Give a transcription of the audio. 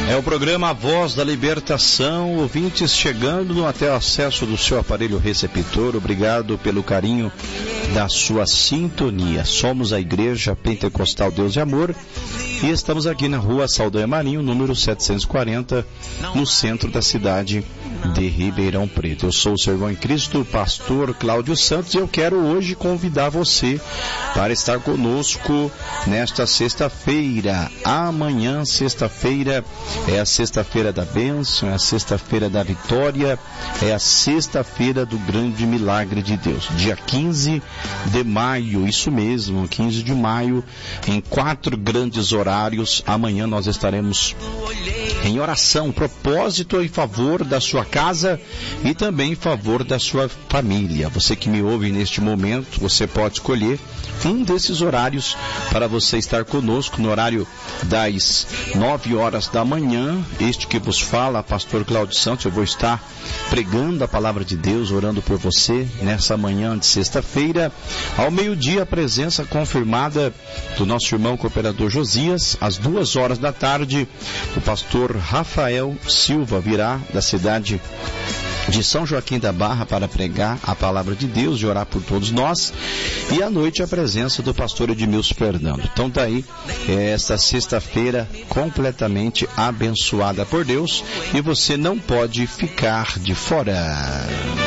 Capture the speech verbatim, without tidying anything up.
É o programa A Voz da Libertação, ouvintes chegando até o acesso do seu aparelho receptor. Obrigado pelo carinho da sua sintonia. Somos a Igreja Pentecostal Deus e Amor e estamos aqui na rua Saldanha Marinho, número setecentos e quarenta, no centro da cidade de Ribeirão Preto. Eu sou o seu irmão em Cristo, pastor Cláudio Santos, e eu quero hoje convidar você para estar conosco nesta sexta-feira. Amanhã, sexta-feira, é a sexta-feira da bênção, é a sexta-feira da vitória, é a sexta-feira do grande milagre de Deus. Dia quinze de maio, isso mesmo, quinze de maio, em quatro grandes horários. Amanhã nós estaremos em oração, propósito em favor da sua casa e também em favor da sua família. Você que me ouve neste momento, você pode escolher um desses horários para você estar conosco, no horário das nove horas da manhã. Este que vos fala, pastor Cláudio Santos, eu vou estar pregando a palavra de Deus, orando por você nessa manhã de sexta-feira. Ao meio-dia, a presença confirmada do nosso irmão cooperador Josias. Às duas horas da tarde, o pastor Rafael Silva virá da cidade de São Joaquim da Barra para pregar a palavra de Deus e orar por todos nós. E à noite a presença do pastor Edmilson Fernando. Então daí, é esta sexta-feira completamente abençoada por Deus e você não pode ficar de fora.